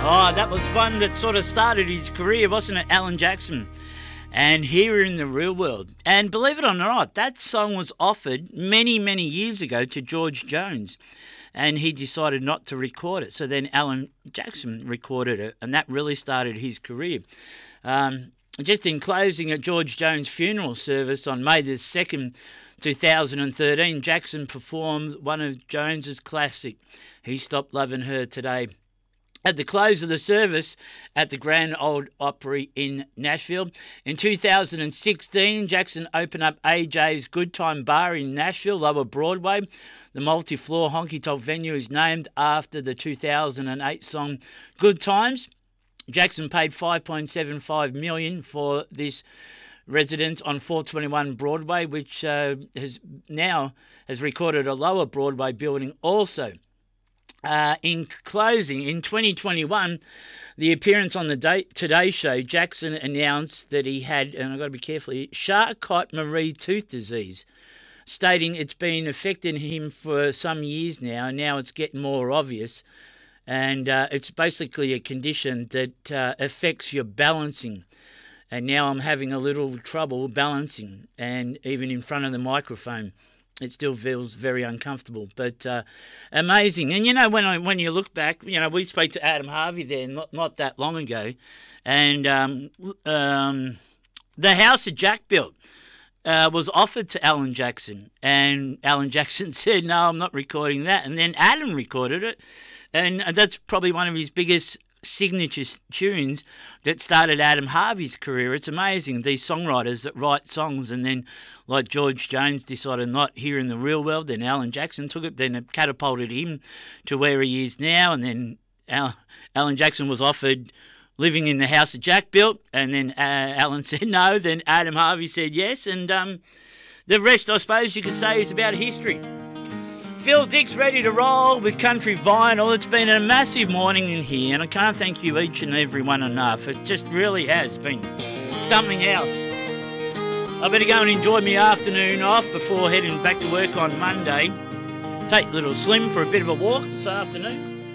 Oh, that was one that sort of started his career, wasn't it? Alan Jackson. And Here in the Real World. And believe it or not, that song was offered many, many years ago to George Jones. And he decided not to record it. So then Alan Jackson recorded it. And that really started his career. Just in closing, at George Jones' funeral service on May the 2nd, 2013, Jackson performed one of Jones's classic, He Stopped Loving Her Today. At the close of the service at the Grand Ole Opry in Nashville. In 2016, Jackson opened up AJ's Good Time Bar in Nashville, Lower Broadway. The multi-floor honky-tonk venue is named after the 2008 song Good Times. Jackson paid $5.75 million for this residence on 421 Broadway, which has recorded a Lower Broadway building also. In closing, in 2021, the appearance on the Today Show, Jackson announced that he had, and I've got to be careful here, Charcot-Marie tooth disease, stating it's been affecting him for some years now, and now it's getting more obvious. And it's basically a condition that affects your balancing. And now I'm having a little trouble balancing, and even in front of the microphone. It still feels very uncomfortable, but amazing. And, you know, when you look back, you know, we spoke to Adam Harvey there not that long ago, and the house that Jack built was offered to Alan Jackson, and Alan Jackson said, no, I'm not recording that. And then Adam recorded it, and that's probably one of his biggest signature tunes that started Adam Harvey's career. It's amazing, these songwriters that write songs, and then like George Jones decided not Here in the Real World, then Alan Jackson took it, then it catapulted him to where he is now, and then Alan Jackson was offered living in the house that Jack built, and then Alan said no, then Adam Harvey said yes, and the rest, I suppose you could say, is about history. Phil Dick's ready to roll with Country Vinyl. It's been a massive morning in here, and I can't thank you each and every one enough. It just really has been something else. I better go and enjoy my afternoon off before heading back to work on Monday. Take little Slim for a bit of a walk this afternoon.